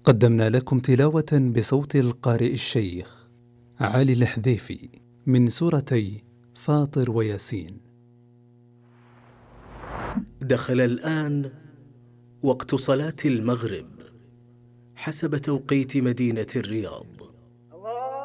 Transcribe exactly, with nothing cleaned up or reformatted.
قدمنا لكم تلاوة بصوت القارئ الشيخ علي الحذيفي من سورتي فاطر وياسين. دخل الآن وقت صلاة المغرب حسب توقيت مدينة الرياض.